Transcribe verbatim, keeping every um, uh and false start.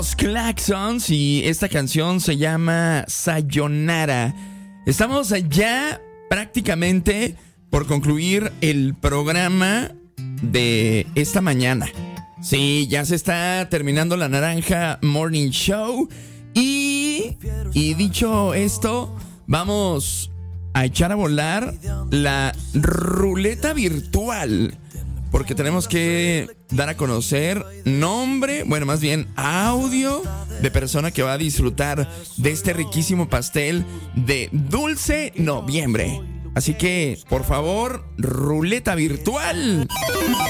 Los Claxons y esta canción se llama Sayonara. Estamos ya prácticamente por concluir el programa de esta mañana. Sí, ya se está terminando la Naranja Morning Show. Y, y dicho esto, vamos a echar a volar la ruleta virtual. Porque tenemos que dar a conocer nombre, bueno, más bien audio de persona que va a disfrutar de este riquísimo pastel de Dulce Noviembre. Así que, por favor, ruleta virtual.